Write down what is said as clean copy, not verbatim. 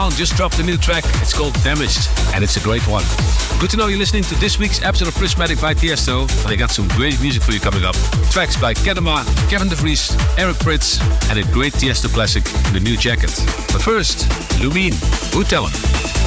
Brown just dropped a new track. It's called Damaged, and it's a great one. Good to know you're listening to this week's episode of Prismatic by Tiesto. And they got some great music for you coming up. Tracks by Kedema, Kevin De Vries, Eric Prydz, and a great Tiesto classic, The New Jacket. But first, Lumine, Who Tell 'Em?